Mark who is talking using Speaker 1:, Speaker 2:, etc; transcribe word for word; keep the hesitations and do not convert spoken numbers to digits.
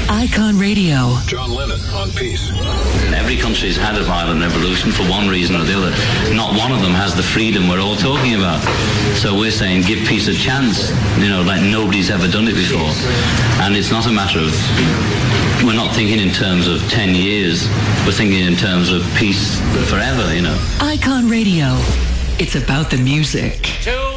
Speaker 1: Icon Radio.
Speaker 2: John Lennon on Peace.
Speaker 3: Every country's had a violent revolution for one reason or the other. Not one of them has the freedom we're all talking about. So we're saying give peace a chance, you know, like nobody's ever done it before. And it's not a matter of, we're not thinking in terms of ten years, we're thinking in terms of peace forever, you know.
Speaker 1: Icon Radio. It's about the music.
Speaker 4: Two